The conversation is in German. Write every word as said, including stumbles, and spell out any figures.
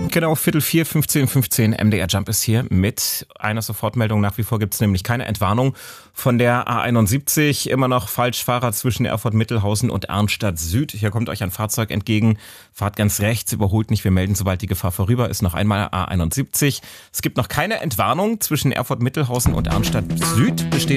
Genau, Viertel vier, fünfzehn, fünfzehn, M D R Jump ist hier mit einer Sofortmeldung. Nach wie vor gibt es nämlich keine Entwarnung von der A einundsiebzig. Immer noch Falschfahrer zwischen Erfurt-Mittelhausen und Arnstadt Süd. Hier kommt euch ein Fahrzeug entgegen. Fahrt ganz rechts, überholt nicht. Wir melden, sobald die Gefahr vorüber ist. Noch einmal A einundsiebzig. Es gibt noch keine Entwarnung zwischen Erfurt-Mittelhausen und Arnstadt Süd. Besteht